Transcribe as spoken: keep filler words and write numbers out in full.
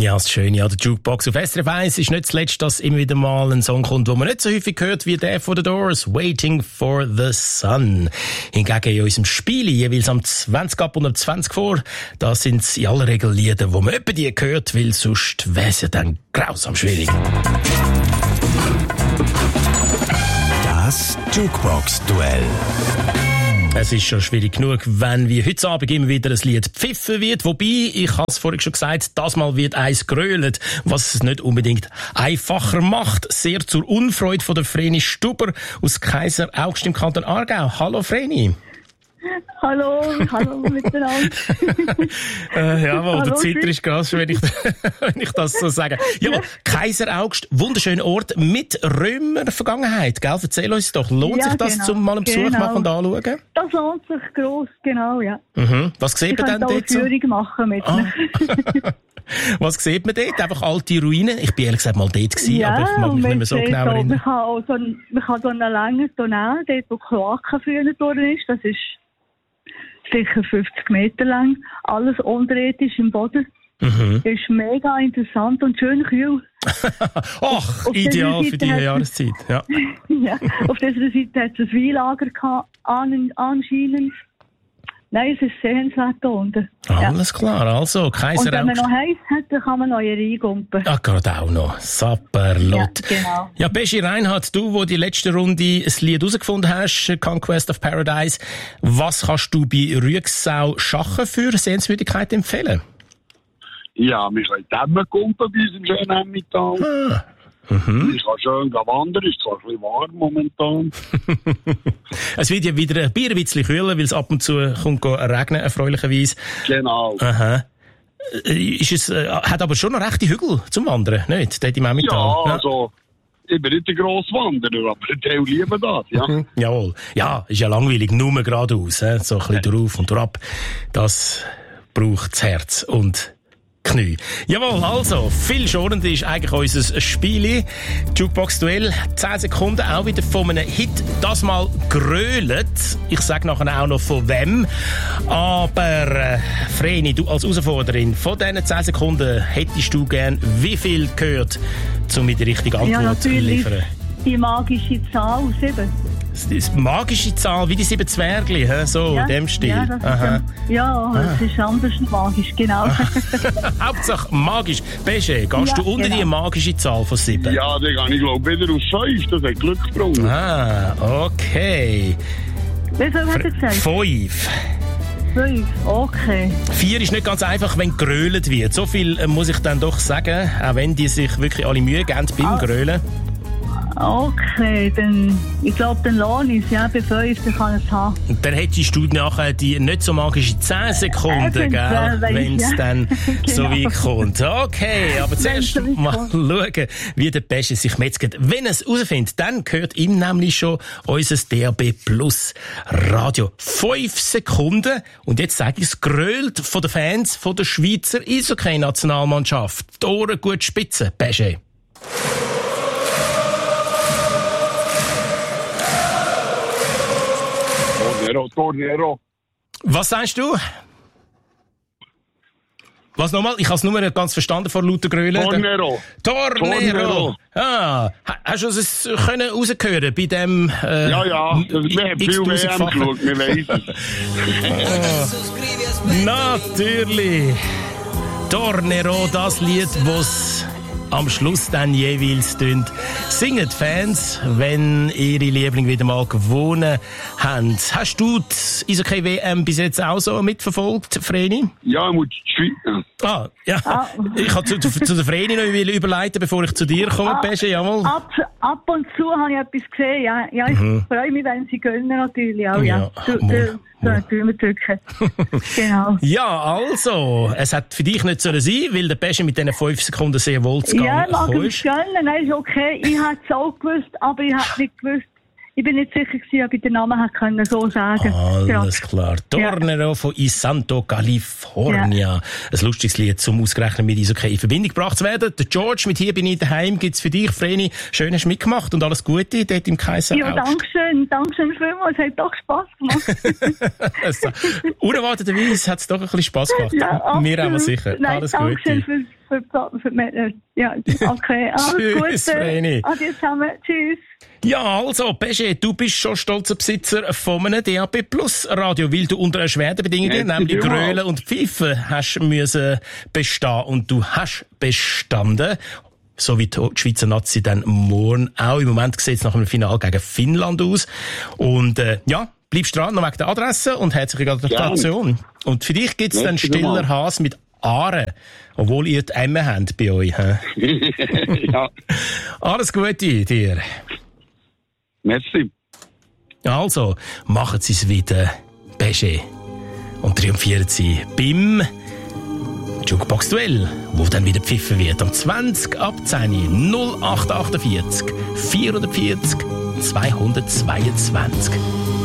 Ja, das Schöne an der Jukebox auf S R F eins ist nicht zuletzt, dass immer wieder mal ein Song kommt, den man nicht so häufig hört wie der von The Doors, «Waiting for the Sun». Hingegen in unserem Spiel jeweils am zwanzig ab und am zwanzig vor, da sind es in aller Regel Lieder, wo man etwa die hört, weil sonst wäre es ja dann grausam schwierig. Das Jukebox-Duell. Es ist schon schwierig genug, wenn wie heute Abend immer wieder ein Lied pfiffen wird. Wobei, ich habe es vorhin schon gesagt, das Mal wird eins grölt, was es nicht unbedingt einfacher macht. Sehr zur Unfreude von der Vreni Stuber aus Kaiser Augst im Kanton Aargau. Hallo Vreni. Hallo, hallo miteinander. äh, jawohl, der Zitter ist krass, wenn ich, wenn ich das so sage. Ja, Kaiser Augst, wunderschöner Ort mit Römer-Vergangenheit, gell? Erzähl uns doch, lohnt ja, sich das, genau, zum mal einen Besuch genau. machen und anschauen? Das lohnt sich gross, genau, ja. Mhm. Was sieht man denn dort so? Ich kann eine Führung machen mit ah. Was sieht man dort? Einfach alte Ruinen? Ich bin ehrlich gesagt mal dort gewesen, ja, aber ich mag mich nicht mehr so genau erinnern. Man kann auch so, man kann so einen langen Tunnel, dort wo Kloaken früher worden ist, das ist sicher fünfzig Meter lang, alles unterirdisch im Boden. Mhm. Das ist mega interessant und schön kühl. Ach, auf, ideal auf für diese Jahreszeit. Ja. Ja, auf dieser Seite hat es ein Weinlager gehabt, an, anscheinend. Nein, es ist sehenswert da unten. Alles ja. klar, also Kaiser Und wenn man noch heiß hat, dann kann man noch reingumpen. Ah, gerade auch noch. Sapperlot. Ja, genau. Ja, Peschi Reinhardt, du, wo die letzte Runde ein Lied herausgefunden hast, Conquest of Paradise, was kannst du bei Rüegsau Schachen für Sehenswürdigkeit empfehlen? Ja, wir können Dämme kumpen bei uns im schönen Emmental. Ah. Mhm. Ich kann schön wandern, ist zwar ein bisschen warm momentan. Es wird ja wieder ein bisschen kühler, weil es ab und zu kommt regnen, erfreulicherweise. Genau. Aha. Ist es, äh, hat aber schon noch rechte Hügel zum Wandern, nicht? Dort im Emmental. Ja, also, ich bin nicht ein grosser Wanderer, aber ich teile lieber das, ja. Mhm. Jawohl. Ja, ist ja langweilig, nur geradeaus, he? So ein bisschen drauf und drauf. Das braucht das Herz und Knie. Jawohl, also, viel schonender ist eigentlich unser Spiel. Jukebox-Duell, zehn Sekunden, auch wieder von einem Hit, das mal grölet. Ich sage nachher auch noch von wem. Aber, äh, Vreni, du als Herausforderin, von diesen zehn Sekunden hättest du gern wie viel gehört, um mir die richtige Antwort zu ja, liefern? Die magische Zahl, sieben. Die magische Zahl, wie die sieben Zwergli, so ja, in dem Stil. Ja, das Aha. ist, ja, das ah. ist anders magisch, genau. Hauptsache magisch. Besche, gehst ja, du unter genau. die magische Zahl von sieben? Ja, dann gehe ich glaube wieder auf fünf, das hat Glück gebraucht. Ah, okay. Wie viel hat er gesagt? Fünf. Fünf, okay. Vier ist nicht ganz einfach, wenn gerölt wird. So viel äh, muss ich dann doch sagen, auch wenn die sich wirklich alle Mühe geben beim ah. Grölen. Okay, dann, ich glaube, dann lohne ich es, ja, bei fünf, dann kann ich es haben. Und dann hättest du nachher die nicht so magische zehn Sekunden, gell, wenn es ja. dann genau. so weit kommt. Okay, aber zuerst so mal schauen, wie der Pesche sich metzgt. Wenn er es herausfindet, dann gehört ihm nämlich schon unser D A B Plus Radio. Fünf Sekunden, und jetzt sage ich es, grölt von den Fans von der Schweizer Eishockey-Nationalmannschaft. Die Ohren gut spitzen, Pesche. Tornero, Tornero. Was sagst du? Was nochmal? Ich habe es nur nicht ganz verstanden vor lauter Grölen. Tornero. Tornero. Tornero. Ah, hast du es können rausgehören bei dem... Äh, ja, ja. Wir haben viel W M geschaut, wir wissen es. Oh. Natürlich. Tornero, das Lied, das am Schluss dann jeweils tönt. Singen die Fans, wenn ihre Liebling wieder mal gewonnen haben. Hast du die Eishockey W M bis jetzt auch so mitverfolgt, Vreni? Ja, ich muss die Schweiz. Ah, ja. Ah. Ich kann zu, zu, zu der Vreni noch überleiten, bevor ich zu dir komme, ah, Pesche, jawohl. Ab, ab und zu habe ich etwas gesehen, ja. Ja, ich mhm. freue mich, wenn sie gönnen, natürlich auch, ja. ja. Du, du, so einen Daumen drücken. Genau. Ja, also, es hat für dich nicht so sein, weil der Pesche mit diesen fünf Sekunden sehr wohl zu gehen Ja, ich mag es gönnen, nein, ist okay. Ich hätte es auch gewusst, aber ich hätte nicht gewusst. Ich bin nicht sicher gewesen, ob ich den Namen hätte können so sagen. Alles ja. klar. Tornero ja. von Isanto, California. Ja. Ein lustiges Lied, zum ausgerechnet mit Eishockey in Verbindung gebracht zu werden. Der George mit «Hier bin ich daheim» gibt's für dich, Vreni. Schön, hast du mitgemacht und alles Gute dort im Kaiser Ja, danke schön. Danke schön vielmals. Es hat doch Spass gemacht. also, unerwarteterweise hat es doch ein bisschen Spass gemacht. Ja, mir auch sicher. Nein, alles danke Gute. Schön für für, für die, ja, okay, alles Tschüss, Vreni. Gute. Adieu zusammen. Tschüss. Ja, also, Pesche, du bist schon stolzer Besitzer von einem D A B Plus Radio, weil du unter erschwerten Bedingungen, Ja, nämlich ja. Grölen und Pfeifen, hast müssen bestehen. Und du hast bestanden. So wie die Schweizer Nazi dann morgen auch. Im Moment sieht es nach einem Finale gegen Finnland aus. Und äh, ja, bleibst dran, noch wegen der Adresse und herzliche Gratulation. Und für dich gibt's dann Stiller Haas mit Aare, obwohl ihr die Emme habt bei euch. He? Ja, Alles Gute dir. merci. Also, machen Sie es wieder, Pesche. Und triumphieren Sie beim Jukebox-Duell, wo dann wieder pfiffen wird. Am zwanzig ab zehn null acht achtundvierzig vierhundertvierzig zweihundertzweiundzwanzig.